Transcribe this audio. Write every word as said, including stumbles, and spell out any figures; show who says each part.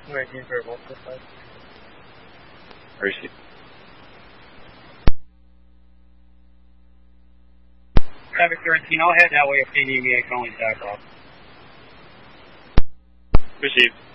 Speaker 1: nineteen for multiple side.
Speaker 2: Receive.
Speaker 3: Traffic thirteen, I'll head that way if the E M A can only back off.
Speaker 2: Received.